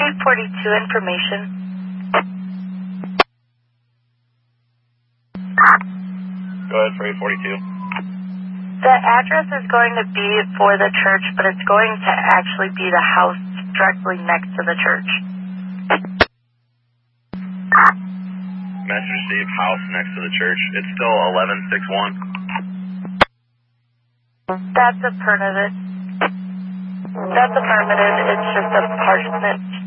342 information. Go ahead, 342. The address is going to be for the church, but it's going to actually be the house directly next to the church. Message received, house next to the church. It's still 1161. That's affirmative. It's just a parsonage.